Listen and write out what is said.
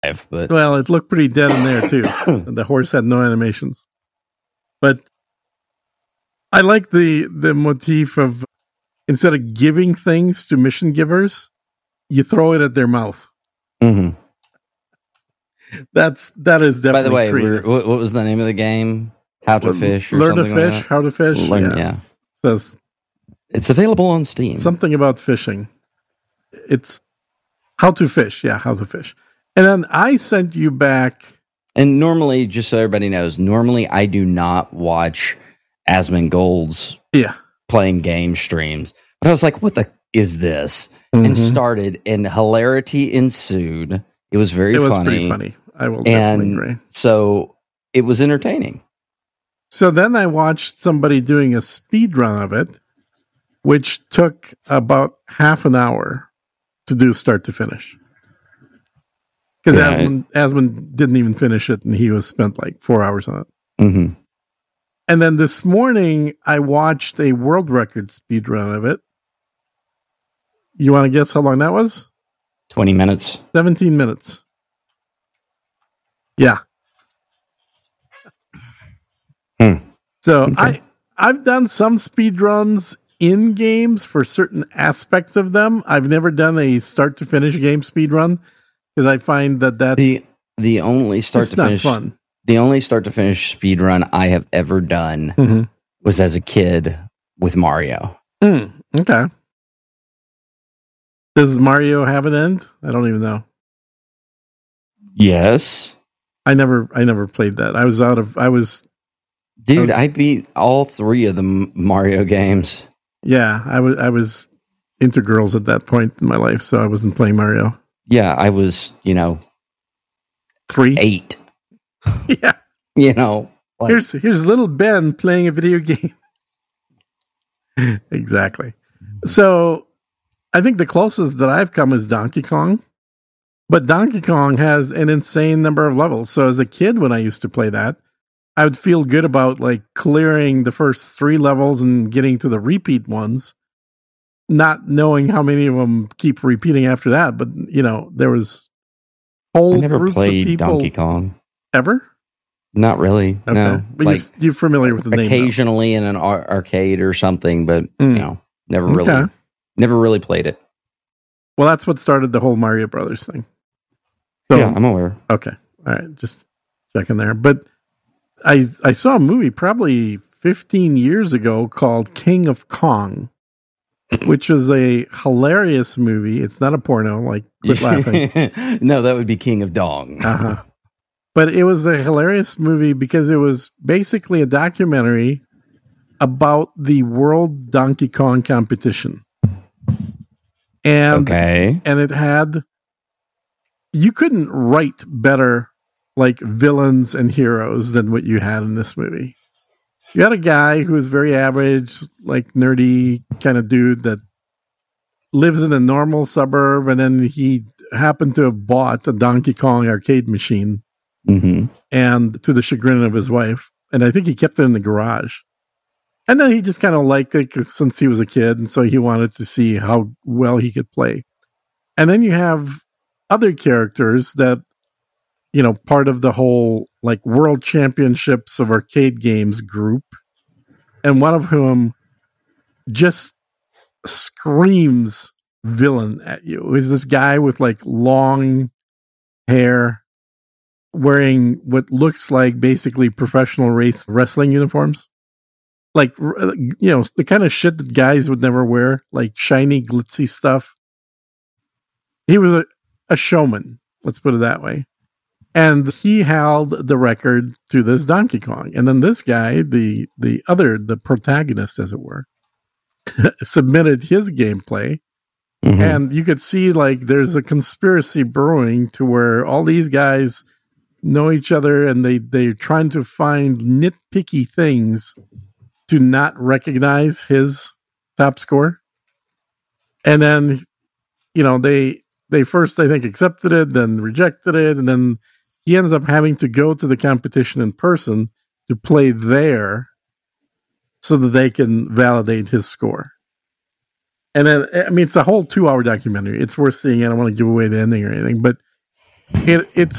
but well, it looked pretty dead in there too. The horse had no animations, but I like the motif of instead of giving things to mission givers, you throw it at their mouth. Mm-hmm. That is definitely. By the way, creative. what was the name of the game? How to Fish or Learn something to fish, like that? how to fish. Yeah. Says it's available on Steam. something about fishing. It's how to fish. Yeah, how to fish. And then I sent you back. And normally, just so everybody knows, I do not watch Asmongold's playing game streams. But I was like, what the is this? Mm-hmm. And started, and hilarity ensued. It was very funny. It was pretty funny. I will definitely agree. So it was entertaining. So then I watched somebody doing a speed run of it, which took about half an hour to do start to finish. Because Asmund didn't even finish it, and he was spent like 4 hours on it. Mm-hmm. And then this morning, I watched a world record speed run of it. You want to guess how long that was? 20 minutes. 17 minutes. Yeah. So okay. I've done some speed runs in games for certain aspects of them. I've never done a start to finish game speed run because I find that's the only start to finish fun. The only start to finish speed run I have ever done was as a kid with Mario. Okay. Does Mario have an end? I don't even know. Yes. I never played that. I beat all 3 of the Mario games. Yeah, I was into girls at that point in my life, so I wasn't playing Mario. Yeah, I was, 3? 8. Yeah. Like, here's little Ben playing a video game. Exactly. So I think the closest that I've come is Donkey Kong. But Donkey Kong has an insane number of levels. So as a kid, when I used to play that, I would feel good about like clearing the first 3 levels and getting to the repeat ones, not knowing how many of them keep repeating after that. But, there was whole I never groups played of people Donkey Kong. Ever? Not really. Okay. No. But like, you're familiar with the name. Occasionally in an arcade or something, but never really played it. Well, that's what started the whole Mario Brothers thing. So, yeah, I'm aware. Okay. All right. Just checking there. But I saw a movie probably 15 years ago called King of Kong, which was a hilarious movie. It's not a porno, like, quit laughing. No, that would be King of Dong. Uh-huh. But it was a hilarious movie because it was basically a documentary about the World Donkey Kong competition. And it had, you couldn't write better like villains and heroes than what you had in this movie. You had a guy who was very average, like nerdy kind of dude that lives in a normal suburb, and then he happened to have bought a Donkey Kong arcade machine, and to the chagrin of his wife, and I think he kept it in the garage. And then he just kind of liked it since he was a kid, and so he wanted to see how well he could play. And then you have other characters that, part of the whole like World Championships of Arcade Games group, and one of whom just screams villain at you. Is this guy with like long hair, wearing what looks like basically professional wrestling uniforms? Like, the kind of shit that guys would never wear, like shiny, glitzy stuff. He was a showman, let's put it that way. And he held the record to this Donkey Kong. And then this guy, the protagonist, as it were, submitted his gameplay. And you could see, like, there's a conspiracy brewing to where all these guys know each other and they're trying to find nitpicky things to not recognize his top score. And then, they first, I think, accepted it, then rejected it, and then he ends up having to go to the competition in person to play there so that they can validate his score. And then, it's a whole 2-hour documentary. It's worth seeing. I don't want to give away the ending or anything, but it's